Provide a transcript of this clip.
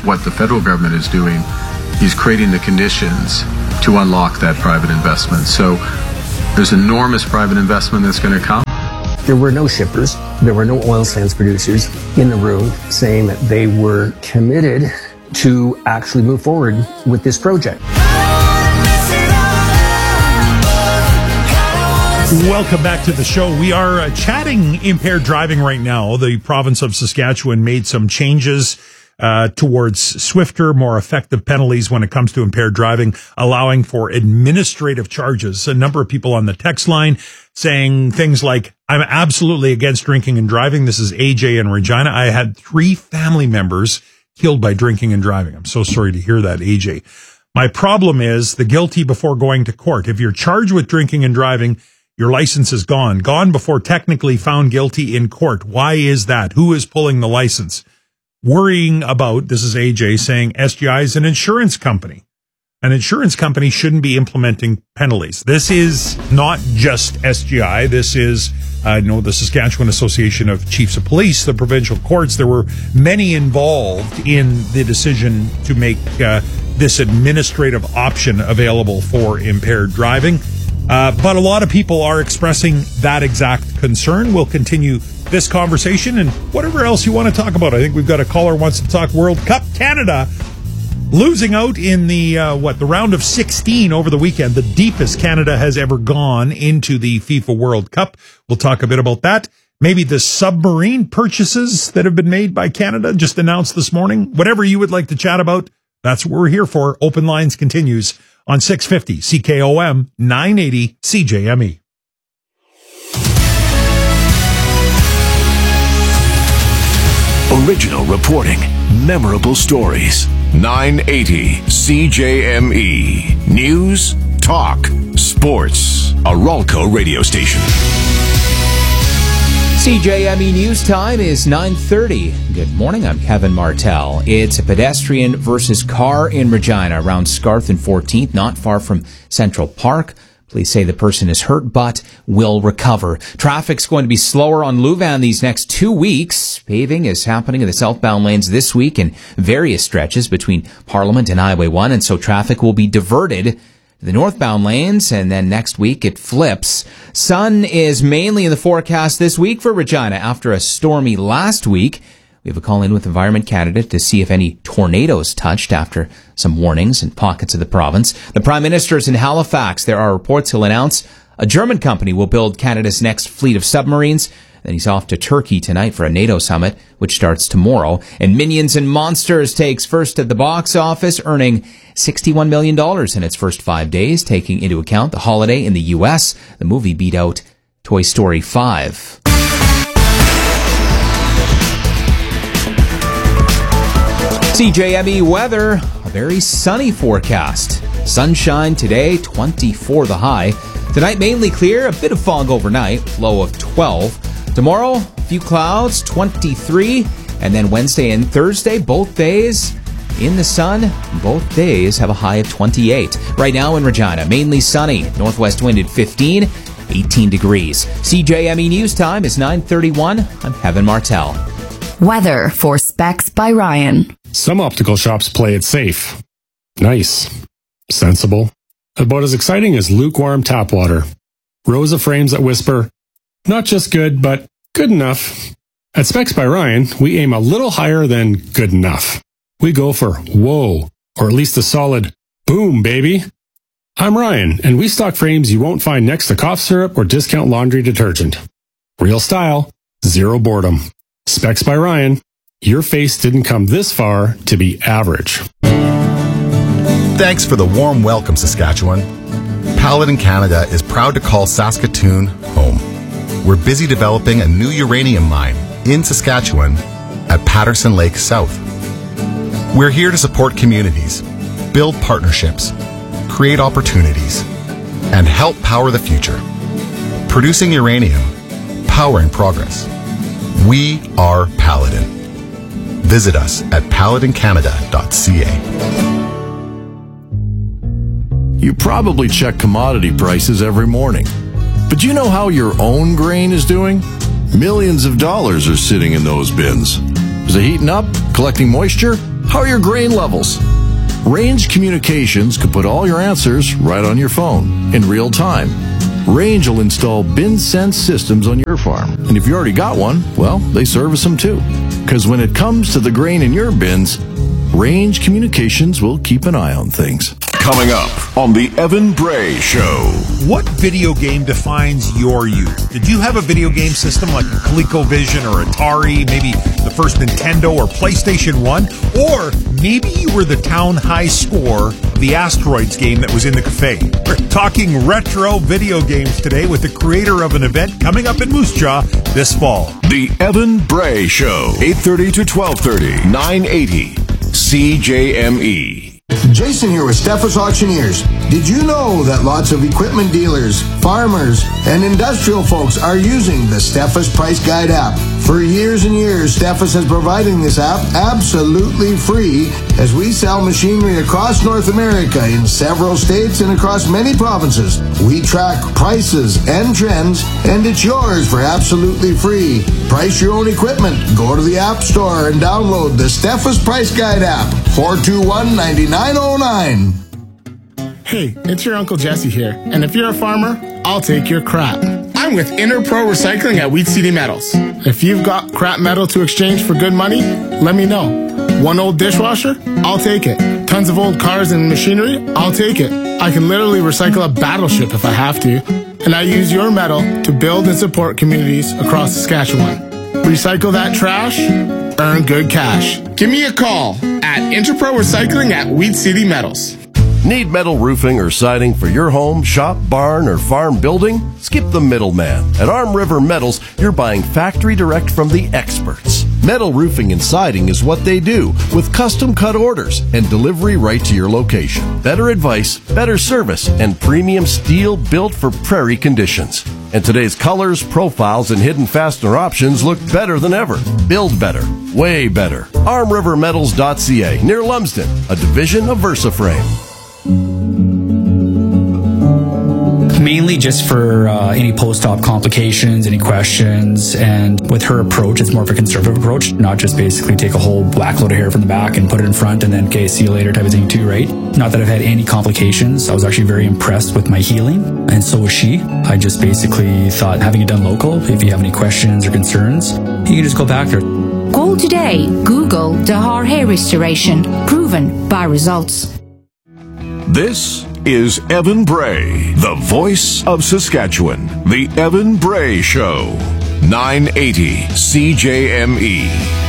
what the federal government is doing. He's creating the conditions to unlock that private investment. So there's enormous private investment that's going to come. There were no shippers, there were no oil sands producers in the room saying that they were committed to actually move forward with this project. Welcome back to the show. We are chatting impaired driving right now. The province of Saskatchewan made some changes towards swifter, more effective penalties when it comes to impaired driving, allowing for administrative charges. A number of people on the text line saying things like, I'm absolutely against drinking and driving. This is AJ in Regina. I had 3 family members killed by drinking and driving. I'm so sorry to hear that, AJ. My problem is the guilty before going to court. If you're charged with drinking and driving, your license is gone before technically found guilty in court. Why is that? Who is pulling the license? Worrying about, this is AJ saying, SGI is an insurance company. An insurance company shouldn't be implementing penalties. This is not just SGI. This is, the Saskatchewan Association of Chiefs of Police, the provincial courts. There were many involved in the decision to make this administrative option available for impaired driving. But a lot of people are expressing that exact concern. We'll continue this conversation and whatever else you want to talk about. I think we've got a caller who wants to talk World Cup. Canada losing out in the round of 16 over the weekend, the deepest Canada has ever gone into the FIFA World Cup. We'll talk a bit about that. Maybe the submarine purchases that have been made by Canada just announced this morning. Whatever you would like to chat about, that's what we're here for. Open Lines continues on 650 CKOM 980 CJME. Original reporting, memorable stories. 980 CJME. News, talk, sports. A Ralco radio station. CJME News Time is 9:30. Good morning, I'm Kevin Martell. It's a pedestrian versus car in Regina around Scarth and 14th, not far from Central Park. Police say the person is hurt but will recover. Traffic's going to be slower on Louvain these next 2 weeks. Paving is happening in the southbound lanes this week in various stretches between Parliament and Highway 1, and so traffic will be diverted to the northbound lanes, and then next week it flips. Sun is mainly in the forecast this week for Regina after a stormy last week. We have a call in with Environment Canada to see if any tornadoes touched after some warnings in pockets of the province. The Prime Minister is in Halifax. There are reports he'll announce a German company will build Canada's next fleet of submarines. Then he's off to Turkey tonight for a NATO summit, which starts tomorrow. And Minions and Monsters takes first at the box office, earning $61 million in its first 5 days, taking into account the holiday in the U.S. The movie beat out Toy Story 5. CJME weather, a very sunny forecast. Sunshine today, 24 the high. Tonight mainly clear, a bit of fog overnight, low of 12. Tomorrow, a few clouds, 23. And then Wednesday and Thursday, both days in the sun. Both days have a high of 28. Right now in Regina, mainly sunny. Northwest wind at 15, 18 degrees. CJME News Time is 9:31. I'm Kevin Martell. Weather for Specs by Ryan. Some optical shops play it safe. Nice. Sensible. About as exciting as lukewarm tap water. Rows of frames that whisper, not just good, but good enough. At Specs by Ryan, we aim a little higher than good enough. We go for whoa, or at least a solid boom, baby. I'm Ryan, and we stock frames you won't find next to cough syrup or discount laundry detergent. Real style, zero boredom. Specs by Ryan. Your face didn't come this far to be average. Thanks for the warm welcome, Saskatchewan. Paladin Canada is proud to call Saskatoon home. We're busy developing a new uranium mine in Saskatchewan at Patterson Lake South. We're here to support communities, build partnerships, create opportunities, and help power the future. Producing uranium, powering progress. We are Paladin. Visit us at paladincanada.ca. You probably check commodity prices every morning. But do you know how your own grain is doing? Millions of dollars are sitting in those bins. Is it heating up, collecting moisture? How are your grain levels? Range Communications could put all your answers right on your phone in real time. Range will install bin sense systems on your farm. And if you already got one, well, they service them too. Because when it comes to the grain in your bins, Range Communications will keep an eye on things. Coming up on the Evan Bray Show. What video game defines your youth? Did you have a video game system like a ColecoVision or Atari, maybe the first Nintendo or PlayStation 1? Or maybe you were the town high score of the Asteroids game that was in the cafe. We're talking retro video games today with the creator of an event coming up in Moose Jaw this fall. The Evan Bray Show, 8:30 to 12:30, 980 CJME. Jason here with Steffes Auctioneers. Did you know that lots of equipment dealers, farmers, and industrial folks are using the Steffes Price Guide app? For years and years, Steffes has providing this app absolutely free as we sell machinery across North America in several states and across many provinces. We track prices and trends, and it's yours for absolutely free. Price your own equipment. Go to the App Store and download the Steffes Price Guide app. 421-9909. Hey, it's your Uncle Jesse here, and if you're a farmer, I'll take your crap. I'm with Interpro Recycling at Wheat City Metals. If you've got crap metal to exchange for good money, let me know. One old dishwasher? I'll take it. Tons of old cars and machinery? I'll take it. I can literally recycle a battleship if I have to. And I use your metal to build and support communities across Saskatchewan. Recycle that trash, earn good cash. Give me a call at Interpro Recycling at Wheat City Metals. Need metal roofing or siding for your home, shop, barn, or farm building? Skip the middleman. At Arm River Metals, you're buying factory direct from the experts. Metal roofing and siding is what they do, with custom cut orders and delivery right to your location. Better advice, better service, and premium steel built for prairie conditions. And today's colors, profiles, and hidden fastener options look better than ever. Build better. Way better. ArmRiverMetals.ca, near Lumsden, a division of VersaFrame. Mainly just for any post-op complications, any questions, and with her approach, it's more of a conservative approach, not just basically take a whole black load of hair from the back and put it in front and then, okay, see you later type of thing too, right? Not that I've had any complications. I was actually very impressed with my healing, and so was she. I just basically thought, having it done local, if you have any questions or concerns, you can just go back there. Call today. Google Dahar Hair Restoration. Proven by results. This is Evan Bray, the voice of Saskatchewan. The Evan Bray Show, 980 CJME.